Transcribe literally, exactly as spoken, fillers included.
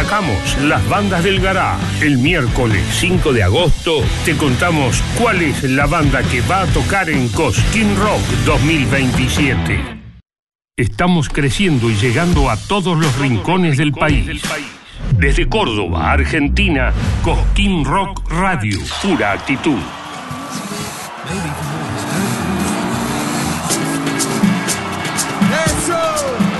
destacamos las bandas del garage. El miércoles cinco de agosto te contamos cuál es la banda que va a tocar en Cosquín Rock dos mil veintisiete. Estamos creciendo y llegando a todos los rincones del país. Desde Córdoba, Argentina, Cosquín Rock Radio, pura actitud. Baby.